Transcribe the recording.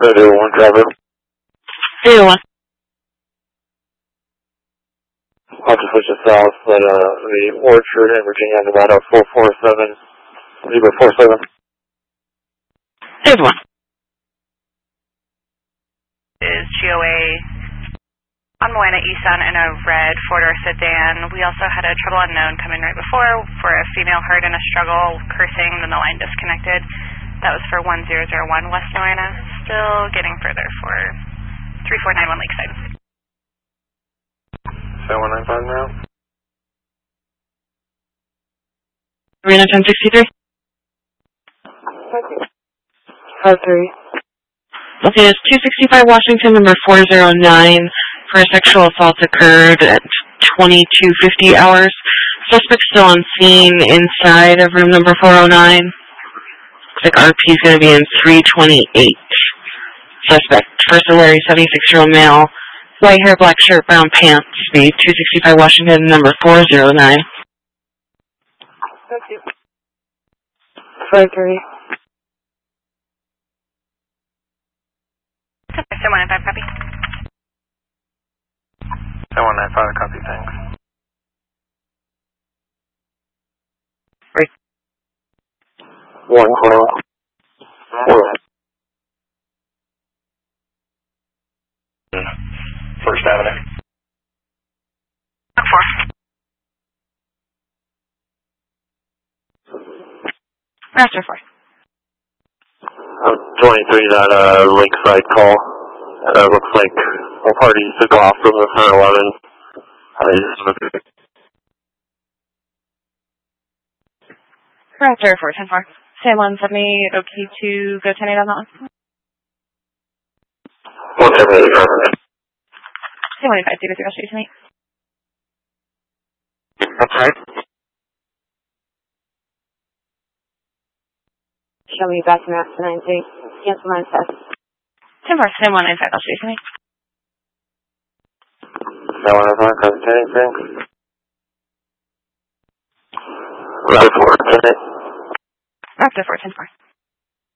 1 driver. 301. I'll just switch it south at the Orchard in Virginia, Nevada 447, Zebra 47. 301. Is GOA on Moana Eastbound in a red 4-door sedan. We also had a trouble unknown come in right before for a female heard in a struggle, cursing, then the line disconnected. That was for 1001 West Moana. Still getting further for 3491 Lakeside. 7195 now. Marina 1063. 53. Okay, it's 265 Washington, number 409, for a sexual assault occurred at 2250 hours. Suspect still on scene inside of room number 409. Looks like RP is going to be in 328. Suspect, first Larry, 76-year-old male, white hair, black shirt, brown pants, speed 265 Washington, number 409. 53. 7195 copy. 7195 copy, thanks. Right. 112. First Avenue. 4. Master 4. 23, that Lakeside call. Looks like all parties took off from the 11. Master 4, 10-4. San Juan 70, okay to go 10-8 on that one. 178, San Juan 5, take a 0 straight tonight. That's right. Show me back to maps 93. Cancel 95. 10-4, San Juan 95, I'll straight tonight. 7195, copy, thanks. Raptor 4, 10-8. Raptor 4, 10-4.